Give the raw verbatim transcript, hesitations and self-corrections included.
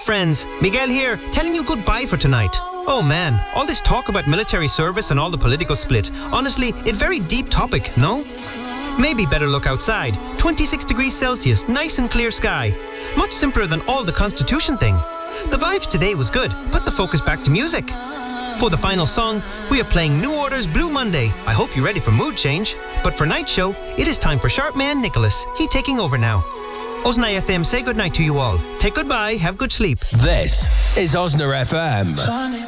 friends? Miguel here, telling you goodbye for tonight. Oh man, all this talk about military service and all the political split. Honestly, it's very deep topic, no? Maybe better look outside. twenty-six degrees Celsius, nice and clear sky. Much simpler than all the Constitution thing. The vibes today was good. Put the focus back to music. For the final song, we are playing New Order's Blue Monday. I hope you're ready for mood change. But for night show, it is time for Sharpman Nicholas. He taking over now. Osna F M, say goodnight to you all. Take goodbye, have good sleep. This is Osna F M.